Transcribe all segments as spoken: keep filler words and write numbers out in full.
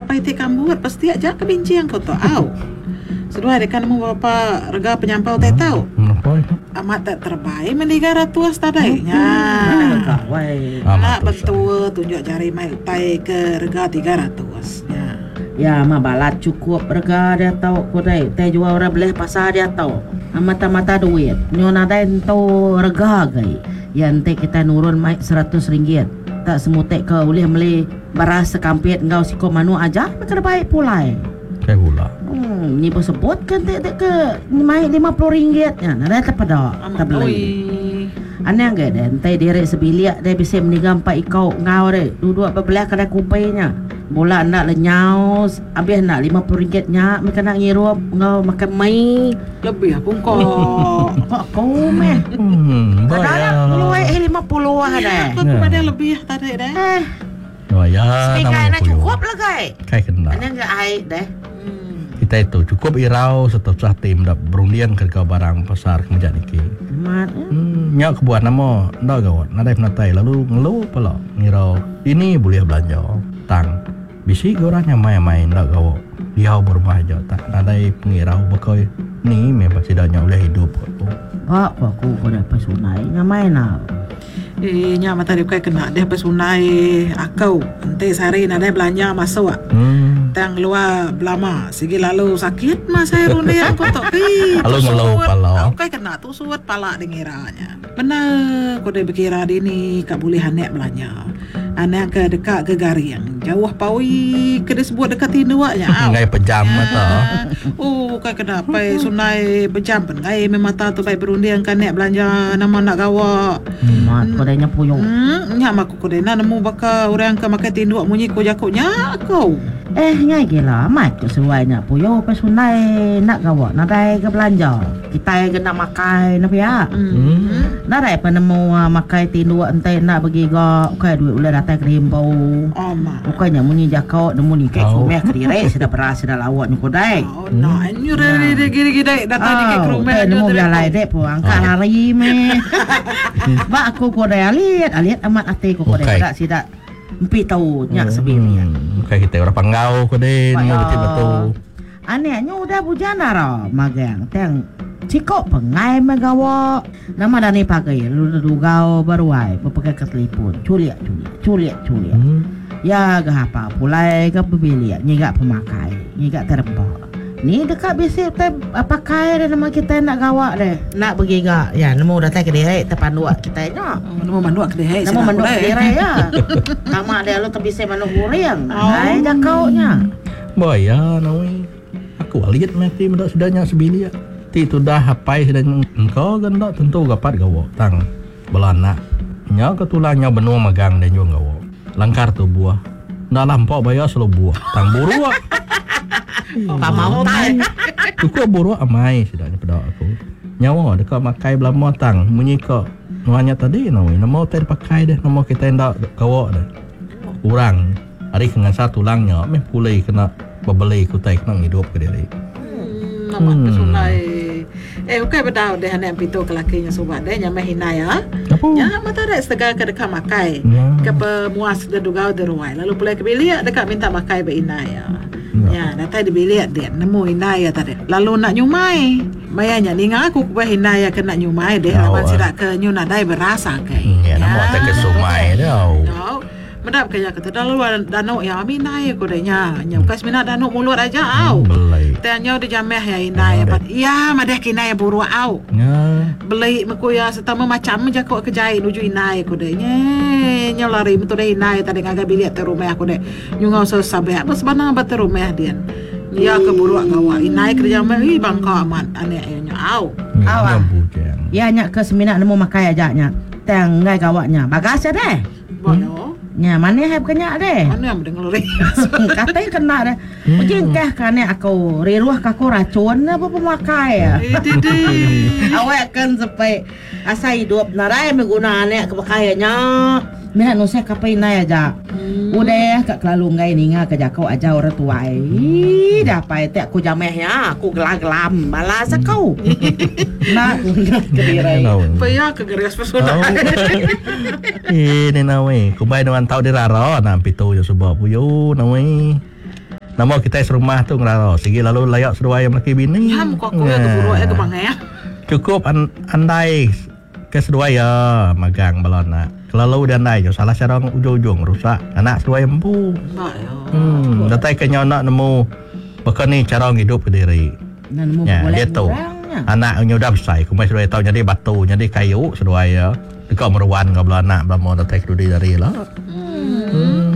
pai te kambut pasti aja kebinciang kau tahu. Au. Sedua dekan mu bapa rega penyampau te tahu. Amat tak terbaik mendigara tuas tadainya. Wai. Nak betul tunjuk jari mai utai ke rega tiga ratus. Ya, ma balat cukup rega dia tahu kodai. Teh jual orang boleh pasar dia tahu. Mata-mata duit. Nyo nadai tahu rega gai. Yang teh kita nurun mai seratus ringgit. Tak semutek ke boleh beli beras sekampit engkau siko manu aja. Mereka baik pulai. Kayak pula. Hmm, ni pun sebut kan teh teh ke mai lima puluh ringgit. Ya, nadai tepada. Tak beli. Aneh enggak dan teh direk sebiliak dia bisa menigam pak ikau ngau dia. Duduk bebelah kedai kupainya. Bola nak lenyau, habis nak lima puluh ringgit nya, mereka nak ngirup ngau makan mai. Lebih pun kau. Kok kau meh? Hmm, Ada lu eh lima puluh ah dah. Aku pada lebih tadi dah. Eh. Oh ya, Sekian nak cukup lah gai. Kayak kena. Ana enggak air dah. Kita itu cukup irau setelah tim dak berundian ke kau barang pasar kemejak niki. Mat. Hmm, nyak kebuat nama ndak gawat. Nadai penatai lalu ngeluh pula ngirau ini boleh belanja. Tang. Bisi gorangnya main-main ndak gawat. Dia berubah aja tak nadai pengirau bakoi ni memang sidanya boleh hidup aku. Pak aku pada pesunai ngamain nak. Eh, nya mata dia kai kena dia pesunai akau. Ente sehari nadai belanja masuk. Hmm. Tang luar belama segi lalu sakit mas saya runde aku tak pi. Lalu ngelau pala. Aku kai kena tu suat pala dengiranya. Benar kau dia berkira di ni kak boleh hanek belanja. Anak ke dekat ke Gariang jauh pawi ke disebut dekat tinduaknya. Ngai pejam mata. Oh kai kenapa sunai pejam pen ngai memang tu pai berundian kan nek belanja nama nak gawa. Mat kodenya puyung. Hmm nya mak ko dena nemu baka orang ke makan tinduak munyi ko jakuknya kau. Eh ngai gila mat ko seruainya puyung pesunai nak gawa nadai ke belanja. Kita yang kena makai nak ya. Hmm. Nadai penemu makai tinduak ente nak bagi ga kai duit ulah datang ke himbau. Oh mak. Bukannya muni jakau nemu ni kek rumah kediri sudah beras sudah lawak ni kodai. Oh nak nyure dia gini-gini datang ni ke rumah dia nemu dia lai dek pu angkat hari me. Ba aku kodai alit alit amat ate ko kodai dak sidak empi tahu nyak sebili. Kayak kita orang panggau ko deh nemu betul. Anehnya udah bujana ra magang teng Ciko pengai magawa nama dani pakai lu dugau baruai pakai ke telefon culiak culiak culiak culiak hmm. Ya gahapa pulai ke pembelian nyigak pemakai nyigak terempak ni dekat bisi teh pakai dan nama kita nak gawak deh nak pergi gak ya nemu datang ke dia tepanduak kita nya nemu manduak ke dia nemu manduak ke dia ya sama dia lu tebise manuk goreng ai jakaunya boy ya nawi aku lihat mati mendak sudahnya sebili ya ti tu dah hapai dan engkau kan tak tentu gapat gawo tang belana nya ketulangnya benua magang dan juga gawo langkar tu buah ndak lampau bayar selo buah tang buru tak mau tai cukup buru amai sedanya pada aku nyawa dekat makai belama tang munyi ko nuanya tadi nawi namo teh pakai deh namo kita ndak gawo deh urang hari dengan satu langnya meh pulai kena bebeli kutai kena hidup ke dia nama hmm. pesunai eh ukai bedau deh anak pito kelakinya sobat deh nyamai hinaya nya mata dak setengah ke dekat makai ya. Ke pemuas de dugau de ruai lalu pulai ke bilik dekat minta makai be inaya ya datang di bilik dia nemu inaya tadi lalu nak nyumai mayanya ni ngaku ke inaya kena nyumai deh lawan sidak ke nyuna dai berasa kai ya namo tak ke sumai dah Medap kaya kata dalam danau ya ami naik kodenya nya kas mina danau mulut aja au tanya di jameh ya inai pat ya madah kinai buru au beli mekuya setama macam je kok kejai nuju inai kodenya nya lari betul deh inai tadi ngagak bilik te rumah aku deh nyungau sesabe apa sebana bat rumah dia ya ke buru gawa inai kerja meh ih bangka amat ane nya au au ya nya ke semina nemu makai aja nya teng ngai gawaknya bagas deh bono nya mana heb kenyak deh mana yang dengar lari katanya kena deh mungkin kah kane aku riruah kaku racun apa pemakai ya awak kan sampai asa hidup narai menggunakan kepakaiannya mina nusa kapai nai aja udah kak kelalu ngai ninga ke jakau aja orang tua ih dapat te aku jamehnya aku gelam-gelam malas kau nak kediri paya ke geras pesona ini nawe kubai dengan tahu diraro nampi tu yo sebab puyo nawe Nama kita serumah tu ngeraro. Segi lalu layak seruai yang laki bini. Ya, muka aku ya keburu ya kebang ya. Cukup an, andai ke seruai ya magang balon nak. Kalau dia andai je salah cara ujung-ujung rusak anak seruai empu. Mbak ya. Hmm, datai ke nak nemu bukan ni cara hidup ke diri. Nah, nemu Ya, boleh dia tu. Anak nya dah besar, kumai seruai tahu jadi batu, jadi kayu seruai ya. Dekat meruan kau belah anak belah mau datai ke diri dari lah. Hmm.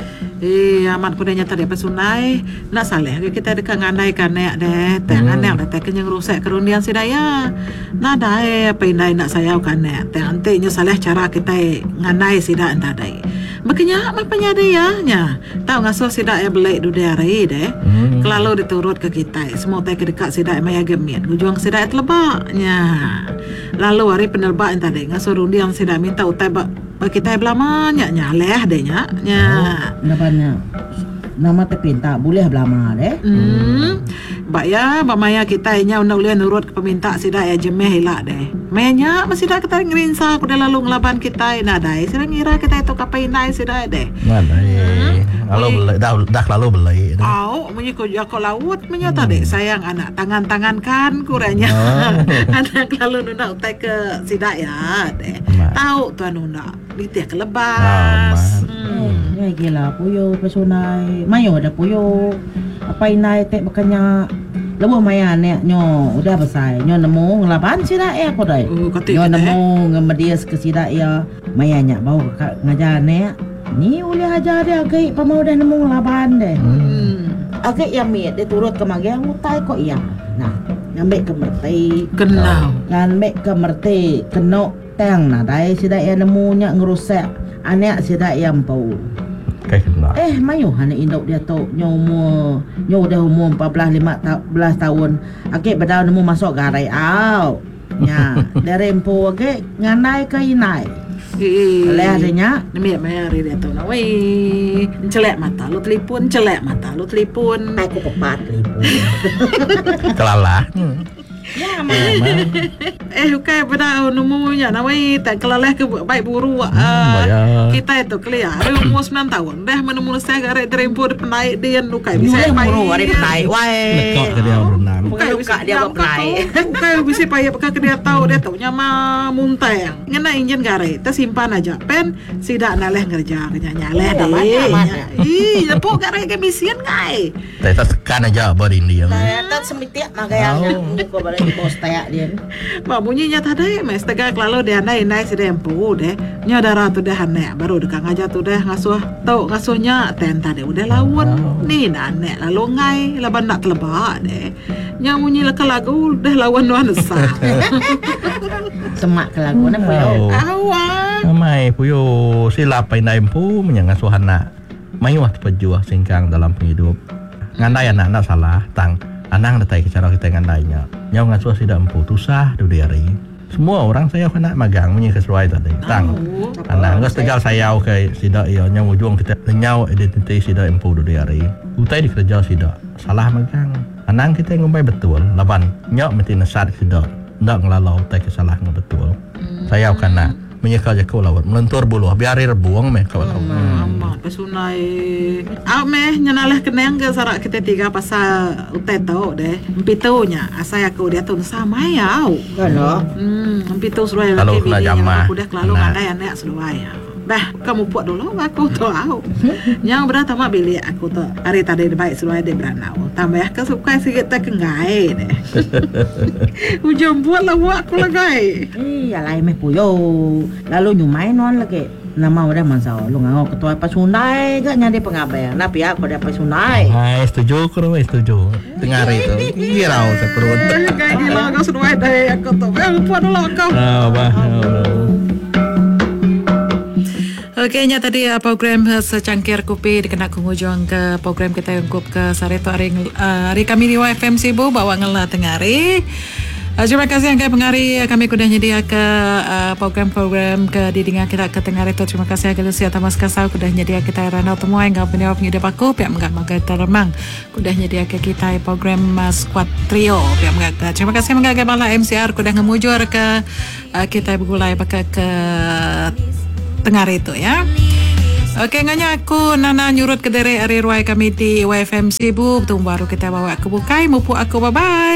Eh, amat kudanya tadi apa sunai nak saleh kita dekat ngandai kanek deh teh kanek deh kenyang rusak kerundian si daya nah dai apa indai nak sayau kanek teh antinya saleh cara kita ngandai si dak entah dai makanya apa penyadaya nya tahu ngasuh si dak ya belai du dari deh kelalu diturut ke kita semua teh kedekat si dak maya gemit gujuang si dak telebaknya lalu hari penelbak entah deh ngasuh rundian si dak minta utai bak kita belama nya nyaleh deh nya nya Namanya nama terpinta boleh belama deh. Hmm. Mbak ya, mbak Maya kita nya undang ulian nurut ke peminta sida ya jemeh hilak deh. Menya masih dah kita ngerinsa aku dah lalu ngelaban kita ina dai. Sida ngira kita itu kapai nai sida deh. Mana eh. Kalau beli dah dah lalu beli. Au, munyi ko jako laut menyata deh sayang anak tangan-tangan kan kurangnya. Anak lalu nunda utai ke sida ya deh. Tahu tuan nunda. Ditih kelebas. Hmm. Ya gila puyo pesunai. Mayo ada puyo. Apa inai tek makanya lebuh maya nek nyo udah besar nyo nemu ngelaban sida ya ko dai. Oh, nyo nemu ngemedias ke sida ya maya nya bau ngajar nek. Ni boleh ajar dia agak pamau dah nemu ngelaban deh. Hmm. Agak yang miet dia turut ke magang utai kok iya. Nah, ngambil ke merti. Kenal. Ngambil ke merti kena tang nah dai sida ya nemu nya ngerusak anak sida yang pau. Eh, mayu hana induk dia tu nyo umur nyo dah umur empat belas lima belas tahun. Agak badau nemu masuk garai au. Nya, dari empu agak nganai ke inai. Eh, leh adanya. Nemi maya hari dia tu na wei. Celek mata lu telipun, celek mata lu telipun. Aku pepat telipun. Kelalah. Ya, mah. Eh, ukai pada numunya na wei tak kelaleh ke baik buru ah. Kita itu kelia hari umur sembilan tahun dah menemu saya gare terempu penai dia ukai bisa baik. Buru hari penai wae. Lekak ke dia berenang. Ukai luka dia penai. Ukai bisa payah pakai ke dia tahu dia tahu nyama muntah. Ngena injen gare kita simpan aja pen sidak naleh ngerja nyaleh deh. Ih, lepo gare ke misian ngai. Kita sekan aja barin dia. Kita semitik magayanya ko balik bos tayak dia. Mak bunyinya tadi mes tegak lalu dia naik naik si dempu deh. Nya darah tu dah nek baru dekat ngaja tu dah ngasuh tau ngasuhnya ten tadi udah lawan ni nek lalu ngai laban nak telebak deh. Nya bunyi leka lagu dah lawan nuan sah. Semak ke lagu na puyo. Awak. Mai puyo silap pai dempu menyang ngasuh anak. Mayu waktu pejuah singkang dalam penghidup. Ngandai anak-anak salah tang anang datai ke cara kita ngandainya. Nyau ngasuh sida empu tusah du dari. Semua orang saya kena magang munyi keseruai tadi. Tang. Anak geus tegal sayau ke sida ieu nyau ujung kita nyau identiti sida empu du dari. Utai dikerja sida. Salah magang. Anang kita ngumpai betul laban nyau mesti nesat sida. Ndak ngelalau utai kesalahan betul. Sayau kana menyekal jako lawat melentur buluh biari rebuang meh kau lawan. Amat pesunai. Au meh nyanaleh keneng ke sarak kita tiga pasal utai tau deh. Empitunya asai aku dia tu sama ya au. Kalau Hmm, empitu suruh Kalau laki kena bini jamah, yang aku dah kelalu nah. ngandai anak suruh ya. Bah, kamu buat dulu aku tu au. Yang berat sama bilik aku tu hari tadi baik suruh dia beranau. Tambah ke suka sikit tak kengai deh. Ujung buat lah buat aku lagai. iya lai meh puyo. Lalu nyumai non lagi. Nama udah mansau lu ngau ketua pasunai gak nyari pengabayan. Nah pihak pada pasunai. Hai, setuju kru, setuju. Dengar itu. Girau seperut. Kayak gila kau suruh deh aku tu. Eh, buat dulu kau. Ah, bah. Okey, nya tadi uh, program uh, secangkir kopi dikena kungujung ke program kita yang kup ke Sareto hari uh, hari kami di F M Sibu bawa ngela tengari. Uh, terima kasih yang pengari kami kudah nyedia ke uh, program-program ke didingan kita ke tengari tu. Terima kasih agak Lucia Thomas Kasau kudah nyedia kita Ranau Temua yang kau penyawab penyedap aku pihak menggak magai teremang kudah nyedia ke kita program uh, Squad Trio pihak menggak. Terima kasih menggak bala M C R kudah ngemujur ke uh, kita bergulai pakai ke Tengah itu ya. Okey, nganya aku Nana nyurut ke derek Ari Ruai kami di Y F M Sibuk. Tung baru kita bawa ke bukai. Mupu aku, bye-bye.